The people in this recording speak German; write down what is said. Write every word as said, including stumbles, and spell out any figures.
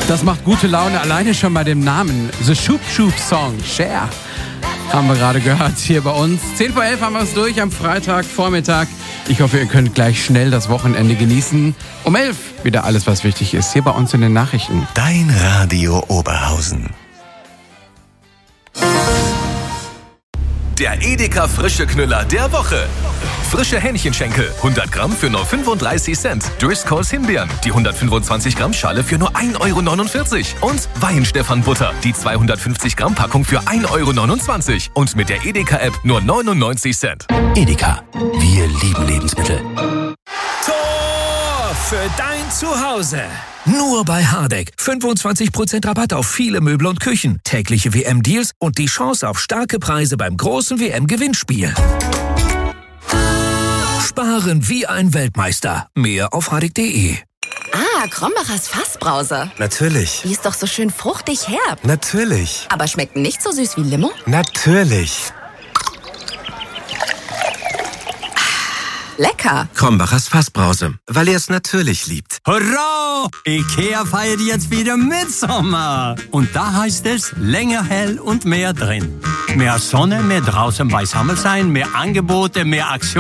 Das macht gute Laune alleine schon bei dem Namen. The Shoop Shoop Song, Share. Haben wir gerade gehört hier bei uns. zehn vor elf haben wir es durch am Freitagvormittag. Ich hoffe, ihr könnt gleich schnell das Wochenende genießen. Um elf wieder alles, was wichtig ist, hier bei uns in den Nachrichten. Dein Radio Oberhausen. Der Edeka Frische Knüller der Woche. Frische Hähnchenschenkel, hundert Gramm für nur fünfunddreißig Cent. Driscolls Himbeeren, die hundertfünfundzwanzig Gramm Schale für nur ein Euro neunundvierzig. Und Weihenstephan Butter, die zweihundertfünfzig Gramm Packung für ein Euro neunundzwanzig. Und mit der Edeka-App nur neunundneunzig Cent. Edeka, wir lieben Lebensmittel. Tor für dein Zuhause. Nur bei Hardegg. fünfundzwanzig Prozent Rabatt auf viele Möbel und Küchen. Tägliche W M-Deals und die Chance auf starke Preise beim großen W M-Gewinnspiel. Sparen wie ein Weltmeister. Mehr auf hardegg punkt de. Ah, Krombacher's Fassbrause. Natürlich. Die ist doch so schön fruchtig herb. Natürlich. Aber schmeckt nicht so süß wie Limo? Natürlich. Lecker. Krombacher's Fassbrause, weil er es natürlich liebt. Hurra! Ikea feiert jetzt wieder Mitsommer. Und da heißt es länger hell und mehr drin. Mehr Sonne, mehr draußen beisammen sein, mehr Angebote, mehr Aktionen.